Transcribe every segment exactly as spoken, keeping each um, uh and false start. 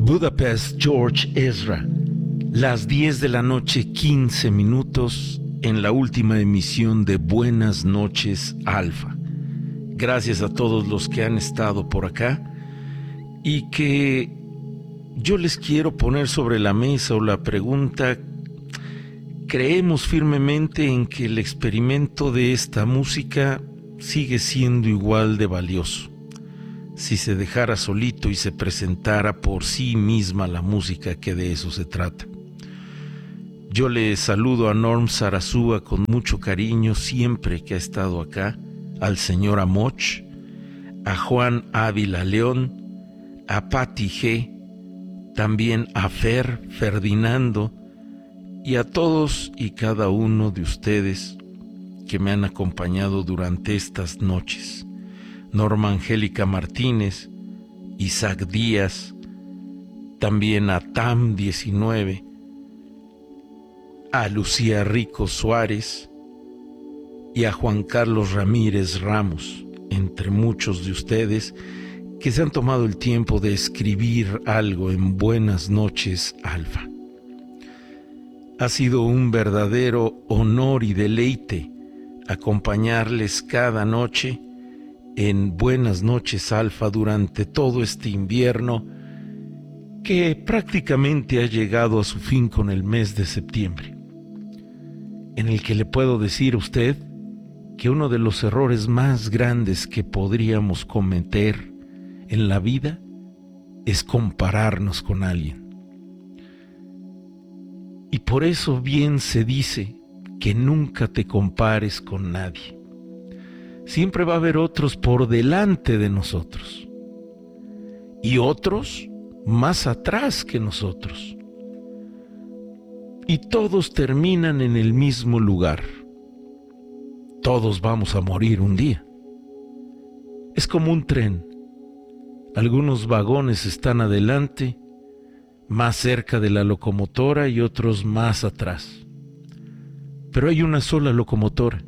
Budapest, George Ezra. Las diez de la noche, quince minutos, en la última emisión de Buenas Noches Alfa. Gracias a todos los que han estado por acá y que yo les quiero poner sobre la mesa o la pregunta. Creemos firmemente en que el experimento de esta música sigue siendo igual de valioso si se dejara solito y se presentara por sí misma la música, que de eso se trata. Yo le saludo a Norm Sarasúa con mucho cariño siempre que ha estado acá, al señor Amoch, a Juan Ávila León, a Patti G, también a Fer Ferdinando y a todos y cada uno de ustedes que me han acompañado durante estas noches. Norma Angélica Martínez, Isaac Díaz, también a Tam diecinueve, a Lucía Rico Suárez y a Juan Carlos Ramírez Ramos, entre muchos de ustedes que se han tomado el tiempo de escribir algo en Buenas Noches Alfa. Ha sido un verdadero honor y deleite acompañarles cada noche en Buenas Noches Alfa durante todo este invierno que prácticamente ha llegado a su fin con el mes de septiembre, en el que le puedo decir a usted que uno de los errores más grandes que podríamos cometer en la vida es compararnos con alguien. Y por eso bien se dice que nunca te compares con nadie. Siempre va a haber otros por delante de nosotros y otros más atrás que nosotros. Y todos terminan en el mismo lugar. Todos vamos a morir un día. Es como un tren. Algunos vagones están adelante, más cerca de la locomotora, y otros más atrás. Pero hay una sola locomotora.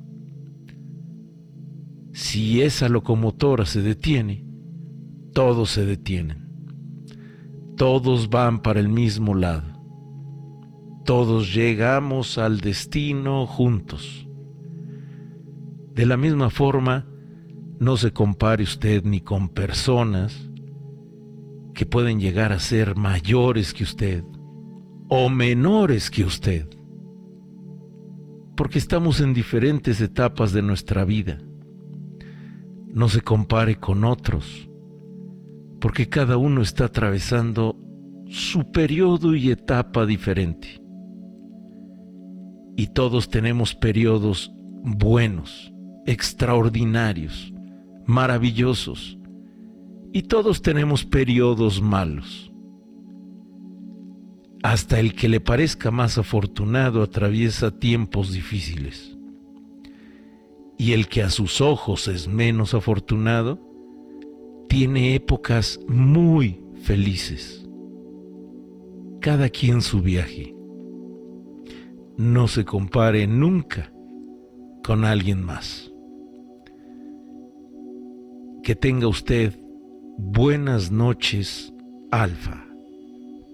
Si esa locomotora se detiene, todos se detienen. Todos van para el mismo lado. Todos llegamos al destino juntos. De la misma forma, no se compare usted ni con personas que pueden llegar a ser mayores que usted o menores que usted, porque estamos en diferentes etapas de nuestra vida. No se compare con otros, porque cada uno está atravesando su periodo y etapa diferente. Y todos tenemos periodos buenos, extraordinarios, maravillosos, y todos tenemos periodos malos. Hasta el que le parezca más afortunado atraviesa tiempos difíciles. Y el que a sus ojos es menos afortunado, tiene épocas muy felices. Cada quien su viaje. No se compare nunca con alguien más. Que tenga usted buenas noches, Alfa.